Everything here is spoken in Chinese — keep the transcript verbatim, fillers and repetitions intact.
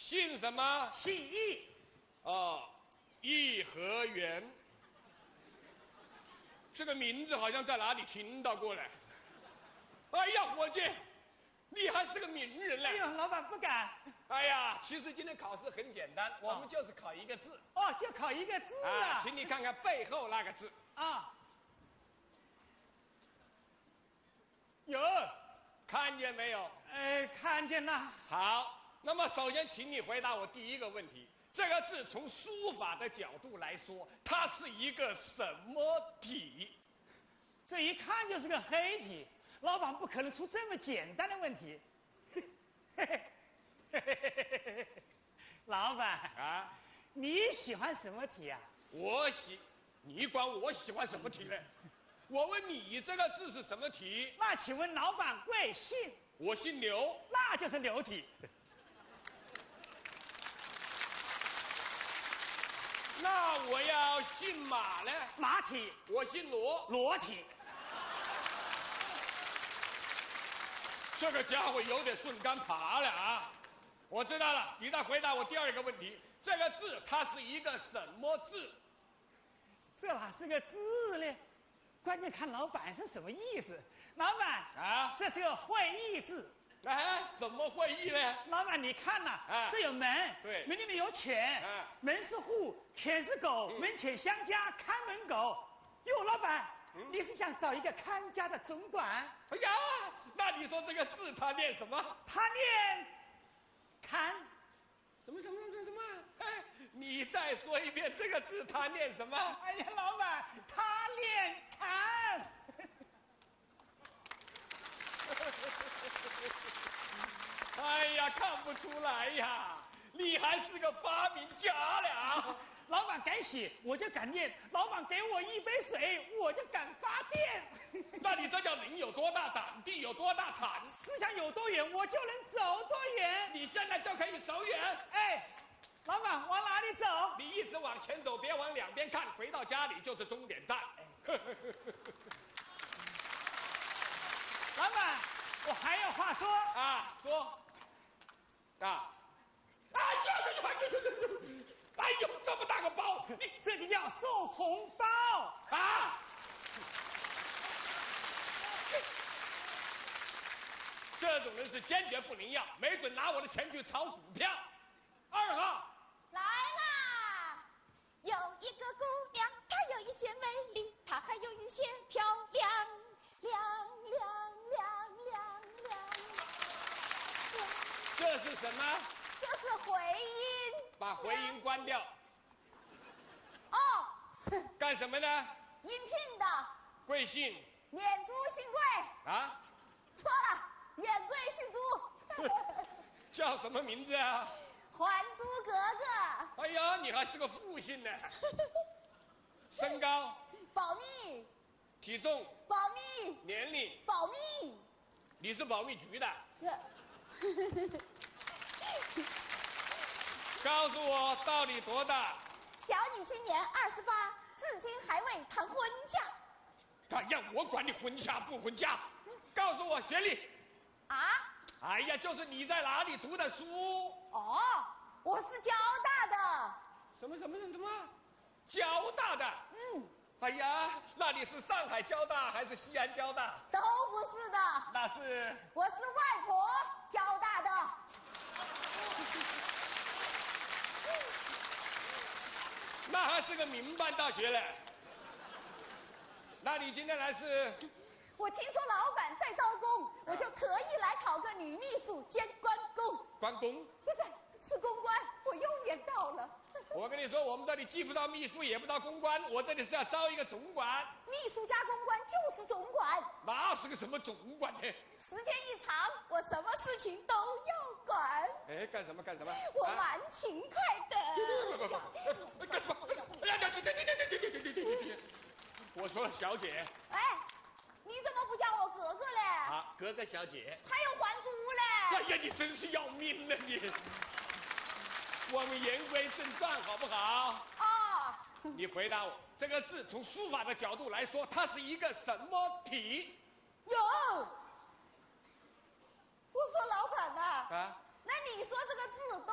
姓什么？ 姓易。 哦，颐和园。这个名字好像在哪里听到过嘞。哎呀，伙计，你还是个名人嘞！ 哎呦，老板不敢。 哎呀，其实今天考试很简单，我们就是考一个字。 哦，就考一个字啊！ 啊，请你看看背后那个字。 啊，有， 看见没有？ 呃，看见了。 好，那么首先请你回答我第一个问题。这个字从书法的角度来说，它是一个什么体？ 这一看就是个黑体，老板不可能出这么简单的问题。老板啊， 你喜欢什么体啊？ 我喜，你管我喜欢什么体呢？我问你这个字是什么体？ 那请问老板贵姓？ 我姓刘， 那就是刘体。 那我要姓马呢？ 马体。 我姓罗， 罗体。 这个家伙有点顺杆爬了啊！我知道了，你再回答我第二个问题。这个字它是一个什么字？ 这哪是个字呢？关键看老板是什么意思。老板啊， 这是个会意字。 哎，怎么会意呢？ 老板，你看呐、 啊， 这有门， 对， 门里面有犬， 啊， 门是户，犬是狗，嗯、门犬相加，看门狗。哟，老板，嗯、你是想找一个看家的总管？ 哎呀，那你说这个字他念什么？ 他念看。 什么什么什么什么？哎，你再说一遍这个字他念什么？ 哎呀，老板，他念看。 哎呀，看不出来呀，你还是个发明家了。 老板敢写，我就敢念；老板给我一杯水，我就敢发电。 那你这叫人有多大胆，地有多大产？ 思想有多远，我就能走多远。 你现在就可以走远。 哎，老板往哪里走？ 你一直往前走，别往两边看，回到家里就是终点站。 老板，我还有话说啊，说啊！哎呀呀呀呀！哎呦，这么大个包，你这就叫送红包啊！这种人是坚决不能要，没准拿我的钱去炒股票。二号来啦！有一个姑娘，她有一些美丽，她还有一些漂亮，亮亮亮亮亮。 这是什么？ 这是回音。 把回音关掉。 哦。 干什么呢？ 应聘的。 贵姓？ 免租姓贵。 啊？ 错了，免贵姓租。 叫什么名字啊？ 还租格格。 哎呀，你还是个复姓呢。身高？ 保密。 体重？ 保密。 年龄？ 保密。 你是保密局的？告诉我到底多大？ 小女今年二十八，至今还未谈婚嫁。 哎呀，我管你婚嫁不婚嫁，告诉我学历。 啊？ 哎呀，就是你在哪里读的书？ 哦，我是交大的。 什么什么什么？交大的？ 嗯。 哎呀，那你是上海交大还是西安交大？ 都不是的。 那是？ 我是外婆交大的。 那还是个民办大学嘞。那你今天来是？ 我听说老板在招工，我就特意来考个女秘书兼关公。 关公？ 不是，是公关，我又年到了。 我跟你说，我们这里既不招秘书，也不招公关，我这里是要招一个总管。 秘书加公关就是总管。 那是个什么总管呢？ 时间一长，我什么事情都要管。 哎，干什么干什么？ 我蛮勤快的。 干什么？哎呀，对对对对对对对对对对！我说小姐。 哎，你怎么不叫我格格嘞？ 啊，格格小姐。 还有还租嘞？ 哎呀，你真是要命了你！我们言归正传，好不好？ 哦。 你回答我，这个字从书法的角度来说，它是一个什么体？ 有。我说老板呐。 啊。 那你说这个字都。